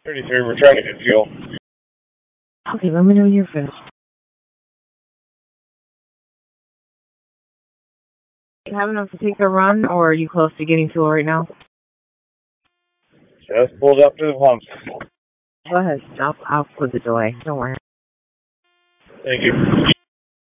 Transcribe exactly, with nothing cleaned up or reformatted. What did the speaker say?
thirty-three, we're trying to get fuel. Okay, let me know when you're finished. You have enough to take a run, or are you close to getting fuel right now? Just pulled up to the pump. Go ahead, stop. I'll put the delay. Don't worry. Thank you.